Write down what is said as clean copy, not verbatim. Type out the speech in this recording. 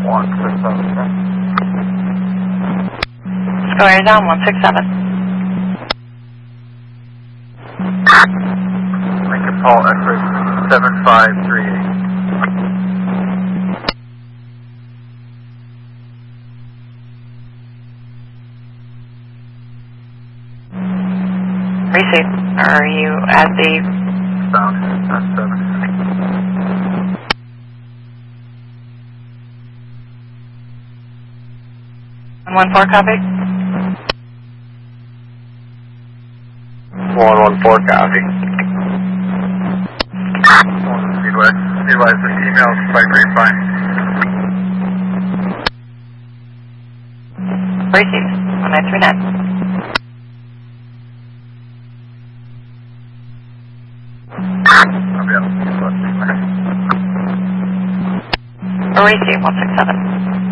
Square down 167. Lincoln Paul Everett 7538. Receive. Are you at the Sound, that's 7. 114 copy? 114 copy. Midwest, the email is quite grapevine. Receive. 1939. I'll be out. Receive 167.